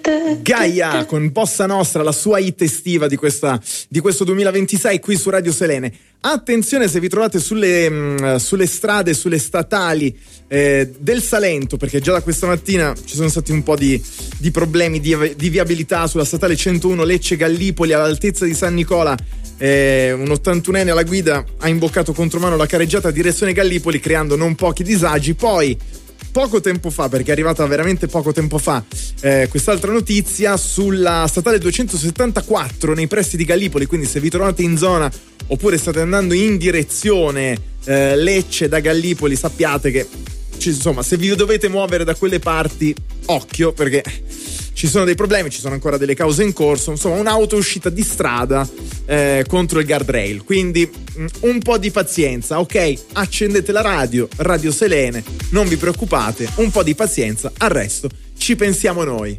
Gaia con Bossa Nostra, la sua hit estiva di questo 2026 qui su Radio Selene. Attenzione se vi trovate sulle strade, sulle statali del Salento, perché già da questa mattina ci sono stati un po' di problemi di viabilità sulla statale 101 Lecce-Gallipoli all'altezza di San Nicola. Un 81enne alla guida ha imboccato contromano la careggiata a direzione Gallipoli, creando non pochi disagi. Poi poco tempo fa, perché è arrivata veramente poco tempo fa, quest'altra notizia sulla statale 274 nei pressi di Gallipoli, quindi se vi trovate in zona oppure state andando in direzione Lecce da Gallipoli, sappiate che insomma, se vi dovete muovere da quelle parti, occhio, perché ci sono dei problemi, ci sono ancora delle cause in corso, insomma un'auto uscita di strada contro il guardrail, quindi un po' di pazienza, ok? Accendete la Radio Selene, non vi preoccupate, un po' di pazienza, al resto ci pensiamo noi.